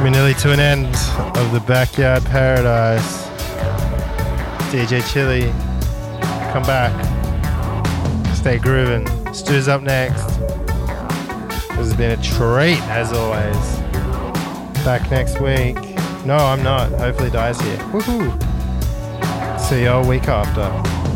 We're nearly to an end of the Backyard Paradise. DJ Chili, come back. Stay grooving. Stu's up next. This has been a treat as always. Back next week. No, I'm not. Hopefully Di's here. Woohoo. See you all week after.